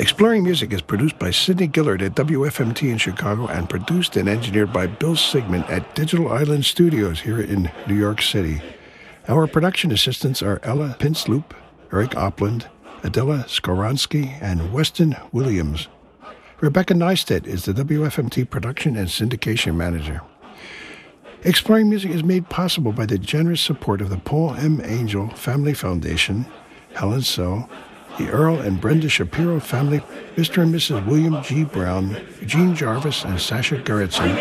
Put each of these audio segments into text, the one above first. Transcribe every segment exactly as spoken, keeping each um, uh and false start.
Exploring Music is produced by Sidney Gillard at W F M T in Chicago and produced and engineered by Bill Sigmund at Digital Island Studios here in New York City. Our production assistants are Ella Pinsloop, Eric Opland, Adela Skoronsky, and Weston Williams. Rebecca Neistat is the W F M T production and syndication manager. Exploring Music is made possible by the generous support of the Paul M. Angel Family Foundation, Helen So, the Earl and Brenda Shapiro family, Mister and Missus William G. Brown, Eugene Jarvis, and Sasha Gerritsen.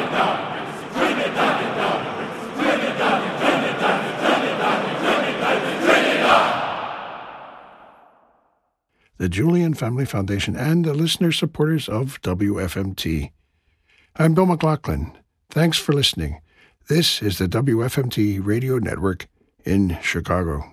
The Julian Family Foundation, and the listener supporters of W F M T. I'm Bill McLaughlin. Thanks for listening. This is the W F M T Radio Network in Chicago.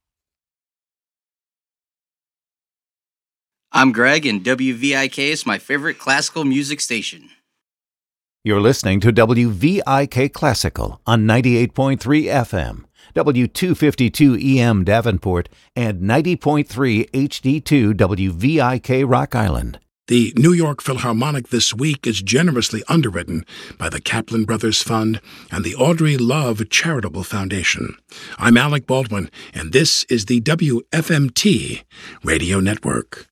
I'm Greg, and W V I K is my favorite classical music station. You're listening to W V I K Classical on ninety-eight point three F M, W two fifty-two E M Davenport, and ninety point three H D two W V I K Rock Island. The New York Philharmonic this week is generously underwritten by the Kaplan Brothers Fund and the Audrey Love Charitable Foundation. I'm Alec Baldwin, and this is the W F M T Radio Network.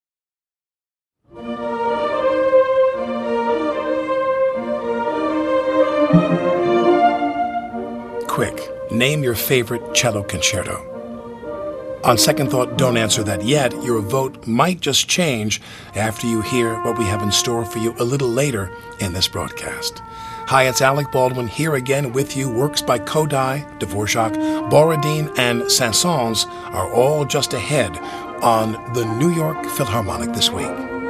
Quick, name your favorite cello concerto. On second thought, don't answer that yet. Your vote might just change after you hear what we have in store for you a little later in this broadcast. Hi, it's Alec Baldwin here again with you. Works by Kodály, Dvorak, Borodin, and Saint-Saëns are all just ahead on the New York Philharmonic this week.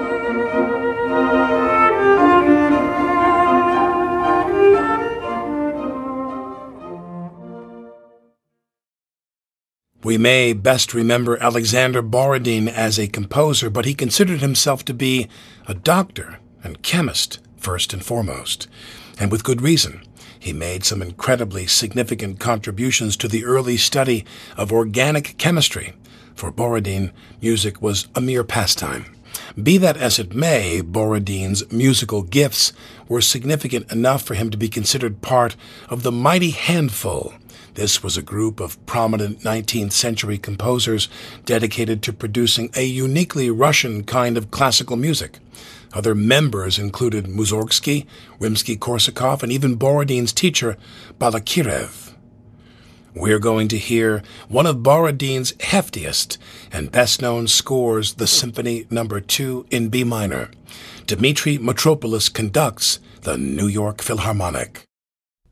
We may best remember Alexander Borodin as a composer, but he considered himself to be a doctor and chemist first and foremost, and with good reason. He made some incredibly significant contributions to the early study of organic chemistry. For Borodin, music was a mere pastime. Be that as it may, Borodin's musical gifts were significant enough for him to be considered part of the mighty handful. This was a group of prominent nineteenth century composers dedicated to producing a uniquely Russian kind of classical music. Other members included Mussorgsky, Rimsky-Korsakov, and even Borodin's teacher, Balakirev. We're going to hear one of Borodin's heftiest and best-known scores, the Symphony Number two in B minor. Dmitri Mitropoulos conducts the New York Philharmonic.